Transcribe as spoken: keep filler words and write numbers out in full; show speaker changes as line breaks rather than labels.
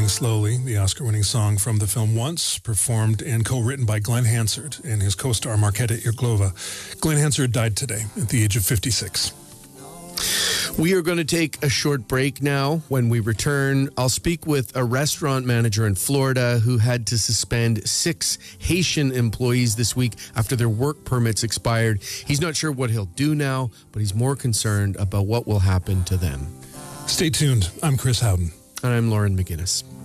Moving Slowly, the Oscar-winning song from the film Once, performed and co-written by Glenn Hansard and his co-star Marketa Irglova. Glenn Hansard died today at the age of fifty-six.
We are going to take a short break now. When we return, I'll speak with a restaurant manager in Florida who had to suspend six Haitian employees this week after their work permits expired. He's not sure what he'll do now, but he's more concerned about what will happen to them.
Stay tuned. I'm Chris Howden.
And I'm Lauren McGinnis.